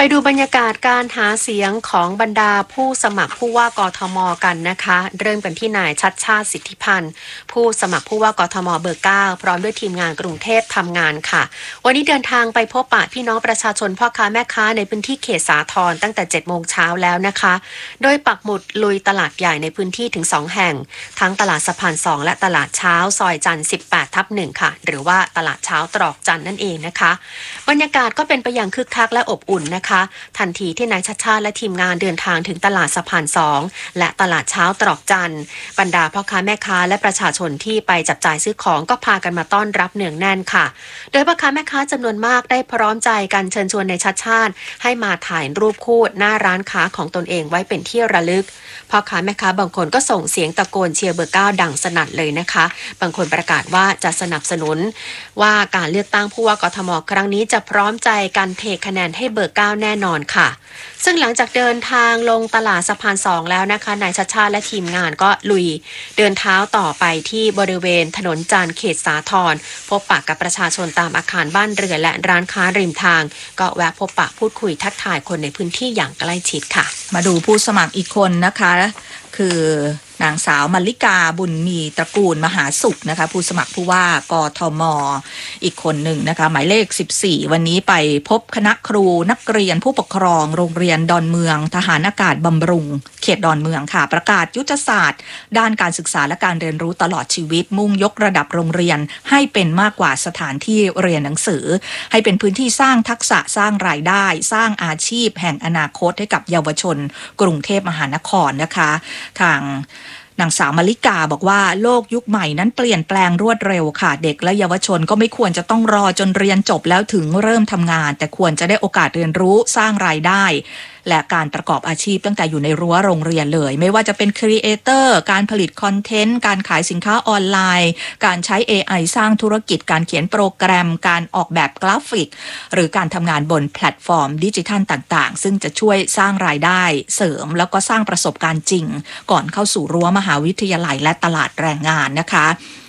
ดูบรรยากาศการหาเสียงของบรรดาผู้สมัครผู้ว่ากทมกันนะคะเริ่มกันที่นายชัชชาติสิทธิพันธ์ผู้สมัครผู้ว่ากทมเบอร์ 9พร้อมด้วยทีมงานกรุงเทพทำงานค่ะวันนี้เดินทางไปพบปะพี่น้องประชาชนพ่อค้าแม่ค้าในพื้นที่เขตสาทรตั้งแต่ 7 โมงเช้าแล้วนะคะโดยปักหมุดลุยตลาดใหญ่ในพื้นที่ถึง2แห่งทั้งตลาดสะพาน2และตลาดเช้าซอยจันทร์ 18/1 ค่ะหรือว่าตลาดเช้าตรอกจันทร์นั่นเองนะคะบรรยากาศก็เป็นไปอย่างคึกคักและอบอุ่นนะคะทันทีที่นายชัชชาติและทีมงานเดินทางถึงตลาดสะพาน2และตลาดเช้าตรอกจันทร์บรรดาพ่อค้าแม่ค้าและประชาชนที่ไปจับจ่ายซื้อของก็พากันมาต้อนรับเนืองแน่นค่ะโดยพ่อค้าแม่ค้าจำนวนมากได้พร้อมใจกันเชิญชวนนายชัชชาติให้มาถ่ายรูปคู่หน้าร้านค้าของตนเองไว้เป็นที่ระลึกพ่อค้าแม่ค้าบางคนก็ส่งเสียงตะโกนเชียร์เบอร์ 9ดังสนั่นเลยนะคะบางคนประกาศว่าจะสนับสนุนว่าการเลือกตั้งผู้ว่ากทมครั้งนี้จะพร้อมใจกันเทคะแนนให้เบอร์ 9แน่นอนค่ะซึ่งหลังจากเดินทางลงตลาดสะพาน2แล้วนะคะนายชัชชาติและทีมงานก็ลุยเดินเท้าต่อไปที่บริเวณถนนจันทร์เขตสาทรพบปะกับประชาชนตามอาคารบ้านเรือนและร้านค้าริมทางก็แวะพบปะพูดคุยทักทายคนในพื้นที่อย่างใกล้ชิดค่ะมาดูผู้สมัครอีกคนนะคะคือนางสาวมลลิกาบุญมีตระกูลมหาสุขนะคะผู้สมัครผู้ว่ากทมอีกคนหนึ่งนะคะหมายเลข14วันนี้ไปพบคณะครูนักเรียนผู้ปกครองโรงเรียนดอนเมืองทหารอากาศบำรุงเขตดอนเมืองค่ะประกาศยุทธศาสตร์ด้านการศึกษาและการเรียนรู้ตลอดชีวิตมุ่งยกระดับโรงเรียนให้เป็นมากกว่าสถานที่เรียนหนังสือให้เป็นพื้นที่สร้างทักษะสร้างรายได้สร้างอาชีพแห่งอนาคตให้กับเยาวชนกรุงเทพมหานครนะคะทางนางสาวมลิกาบอกว่าโลกยุคใหม่นั้นเปลี่ยนแปลงรวดเร็วค่ะเด็กและเยาวชนก็ไม่ควรจะต้องรอจนเรียนจบแล้วถึงเริ่มทำงานแต่ควรจะได้โอกาสเรียนรู้สร้างรายได้และการประกอบอาชีพตั้งแต่อยู่ในรั้วโรงเรียนเลยไม่ว่าจะเป็นครีเอเตอร์การผลิตคอนเทนต์การขายสินค้าออนไลน์การใช้ AI สร้างธุรกิจการเขียนโปรแกรมการออกแบบกราฟิกหรือการทำงานบนแพลตฟอร์มดิจิทัลต่างๆซึ่งจะช่วยสร้างรายได้เสริมแล้วก็สร้างประสบการณ์จริงก่อนเข้าสู่รั้วมหาวิทยาลัยและตลาดแรงงานนะคะ